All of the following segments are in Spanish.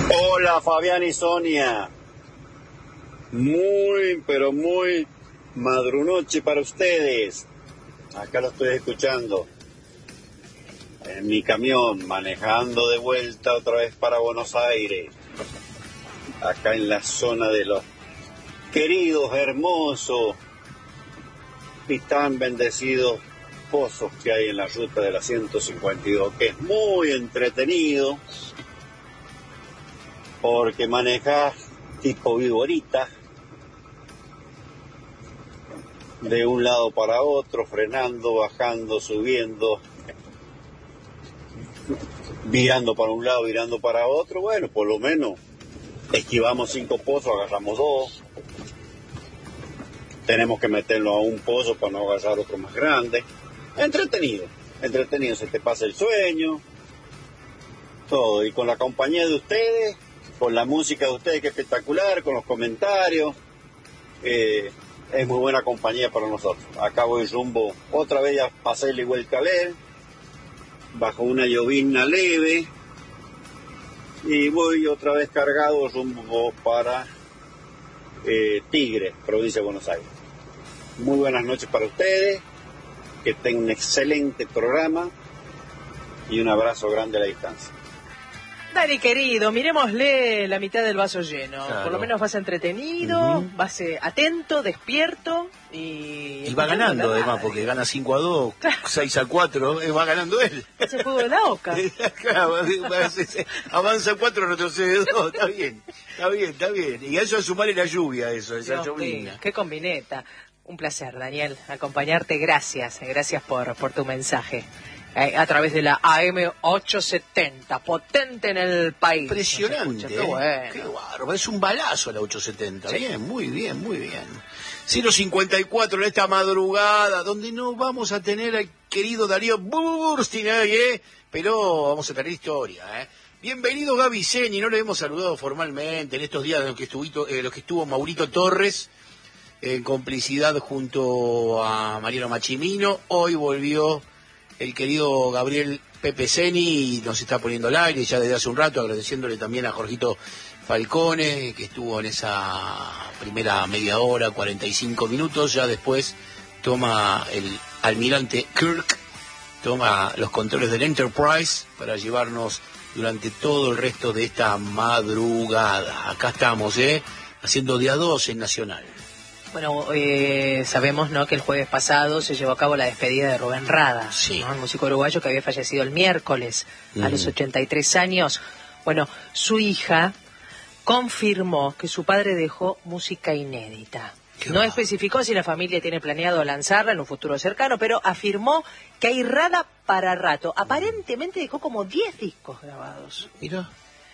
Hola Fabián y Sonia, muy pero muy madrunoche para ustedes. Acá lo estoy escuchando en mi camión, manejando de vuelta otra vez para Buenos Aires, acá en la zona de los queridos, hermosos y tan bendecidos pozos que hay en la ruta de la 152, que es muy entretenido porque manejas tipo viborita de un lado para otro, frenando, bajando, subiendo, virando para un lado, virando para otro. Bueno, por lo menos esquivamos 5 pozos, agarramos 2. Tenemos que meterlo a un pozo para no agarrar otro más grande. Entretenido, se te pasa el sueño, todo. Y con la compañía de ustedes, con la música de ustedes que es espectacular, con los comentarios, es muy buena compañía para nosotros. Acá voy rumbo, otra vez ya pasé el Iguelcalé, bajo una llovizna leve, y voy otra vez cargado rumbo para Tigre, provincia de Buenos Aires. Muy buenas noches para ustedes, que tengan un excelente programa y un abrazo grande a la distancia. Dale, querido, miremosle la mitad del vaso lleno. Claro. Por lo menos vas entretenido, vas atento, despierto y va ganando además, porque gana 5-2, 6-4, va ganando él. Es el juego de la OCA. Claro, avanza 4, retrocede 2, está bien. Y a eso a sumarle la lluvia, esa llovina. Qué combineta. Un placer, Daniel, acompañarte. Gracias por tu mensaje. A través de la AM870, potente en el país. Impresionante, qué bueno. Qué bárbaro, es un balazo la 870. Sí. Muy bien. 054 en esta madrugada, donde no vamos a tener al querido Darío Burstin, pero vamos a tener historia. Bienvenido Gaby Zeni, no le hemos saludado formalmente en estos días en los que estuvo Maurito Torres, en complicidad junto a Mariano Machimino. Hoy volvió el querido Gabriel Pepe Zeni y nos está poniendo al aire ya desde hace un rato, agradeciéndole también a Jorgito Falcone, que estuvo en esa primera media hora, 45 minutos. Ya después toma el almirante Kirk, toma los controles del Enterprise para llevarnos durante todo el resto de esta madrugada. Acá estamos, haciendo día 2 en Nacional. Bueno, sabemos, ¿no?, que el jueves pasado se llevó a cabo la despedida de Rubén Rada, sí, ¿no?, el músico uruguayo que había fallecido el miércoles a los 83 años. Bueno, su hija confirmó que su padre dejó música inédita. No especificó si la familia tiene planeado lanzarla en un futuro cercano, pero afirmó que hay Rada para rato. Aparentemente dejó como 10 discos grabados. Mira.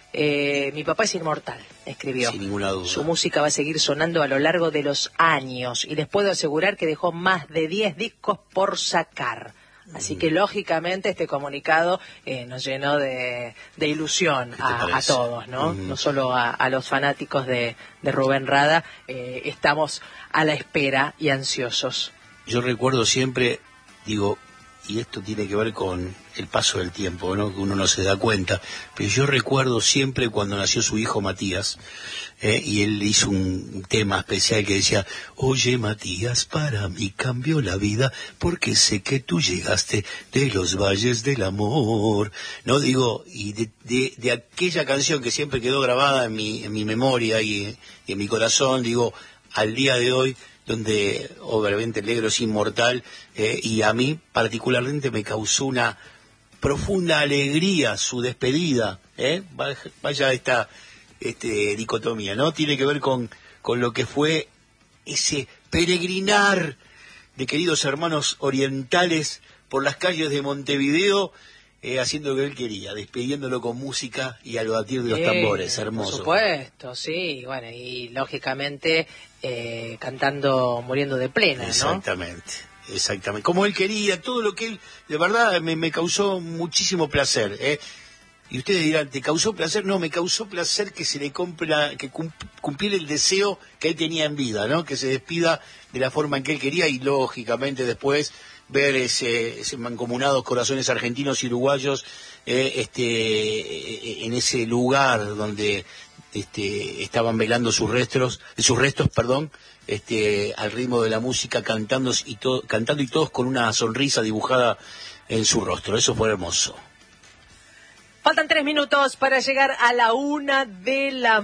Mi papá es inmortal, escribió. Sin ninguna duda. Su música va a seguir sonando a lo largo de los años y les puedo asegurar que dejó más de 10 discos por sacar. Así que lógicamente este comunicado nos llenó de ilusión a todos, ¿no? No solo a los fanáticos de Rubén Rada. Estamos a la espera y ansiosos. Yo recuerdo siempre, digo, y esto tiene que ver con el paso del tiempo, ¿no?, que uno no se da cuenta, pero yo recuerdo siempre cuando nació su hijo Matías, y él hizo un tema especial que decía: oye Matías, para mí cambió la vida, porque sé que tú llegaste de los valles del amor, ¿no? Digo, y de aquella canción que siempre quedó grabada en mi memoria y en mi corazón, digo, al día de hoy, donde obviamente el negro es inmortal, y a mí particularmente me causó una profunda alegría su despedida, vaya esta dicotomía, ¿no? Tiene que ver con lo que fue ese peregrinar de queridos hermanos orientales por las calles de Montevideo, haciendo lo que él quería, despidiéndolo con música y al batir de los tambores, hermoso. Por supuesto, sí, bueno, y lógicamente cantando Muriendo de Plena, ¿no? Exactamente, como él quería, todo lo que él, de verdad, me causó muchísimo placer, Y ustedes dirán, ¿te causó placer? No, me causó placer que se le cumplir el deseo que él tenía en vida, ¿no? Que se despida de la forma en que él quería, y lógicamente después ver ese mancomunados corazones argentinos y uruguayos en ese lugar donde estaban velando sus restos, al ritmo de la música, cantando y todos con una sonrisa dibujada en su rostro. Eso fue hermoso. Faltan 3 minutos para llegar a la 1 de la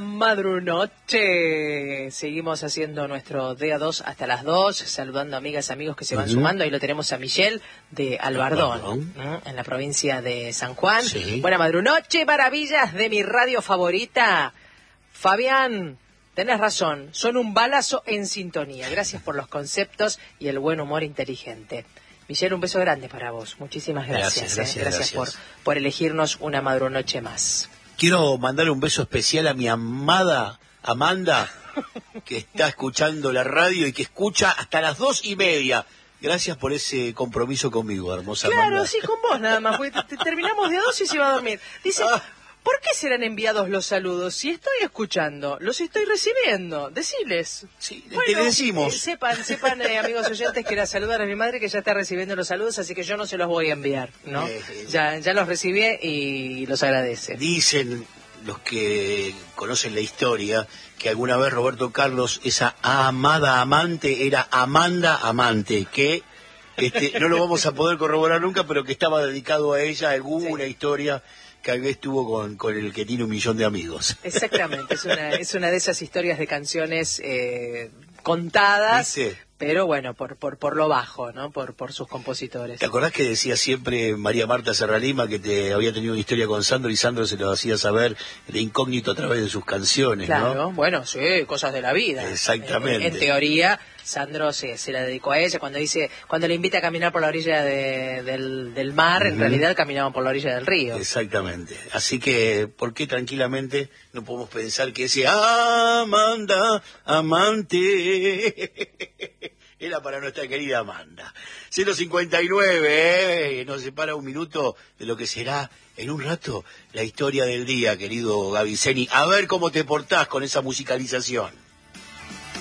madrunoche. Seguimos haciendo nuestro DA2 hasta las 2, saludando amigas, amigos que se van sumando. Ahí lo tenemos a Michelle de Albardón, en la provincia de San Juan. Sí. Buena madrunoche, maravillas de mi radio favorita. Fabián, tenés razón, son un balazo en sintonía. Gracias por los conceptos y el buen humor inteligente. Michelle, un beso grande para vos. Muchísimas gracias. Gracias. Por elegirnos una madrunoche más. Quiero mandar un beso especial a mi amada Amanda, que está escuchando la radio y que escucha hasta las 2:30. Gracias por ese compromiso conmigo, hermosa Amanda. Claro, sí, con vos nada más. Terminamos de 2 y se va a dormir. Dice... ¿Por qué serán enviados los saludos? Si estoy escuchando, los estoy recibiendo. Deciles. Sí, te decimos. Sepan, amigos oyentes, que la saludan a mi madre, que ya está recibiendo los saludos, así que yo no se los voy a enviar, ¿no? Ya los recibí y los agradece. Dicen los que conocen la historia que alguna vez Roberto Carlos, esa amada amante, era Amanda Amante, que no lo vamos a poder corroborar nunca, pero que estaba dedicado a ella alguna historia que tal vez tuvo con el que tiene 1 millón de amigos. Exactamente, es una de esas historias de canciones contadas, ¿viste? Pero bueno, por lo bajo, ¿no? Por sus compositores. ¿Te acordás que decía siempre María Marta Serralima que te había tenido una historia con Sandro y Sandro se lo hacía saber de incógnito a través de sus canciones, claro, ¿no? Bueno, sí, cosas de la vida. Exactamente. En teoría, Sandro se la dedicó a ella cuando le invita a caminar por la orilla del mar, en realidad caminaban por la orilla del río. Exactamente. Así que, ¿por qué tranquilamente no podemos pensar que ese Amanda, amante, era para nuestra querida Amanda? 0:59, nos separa 1 minuto de lo que será en un rato la historia del día, querido Gaviceni. A ver cómo te portás con esa musicalización.